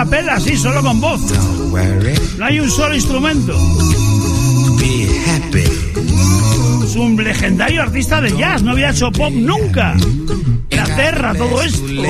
capela, sí, solo con voz. No hay un solo instrumento. Es un legendario artista de jazz, no había hecho pop nunca. La terra, todo esto.